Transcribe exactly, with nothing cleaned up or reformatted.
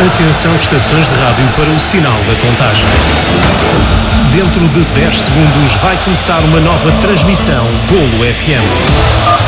Atenção estações de rádio para o sinal da contagem. Dentro de dez segundos vai começar uma nova transmissão Golo F M.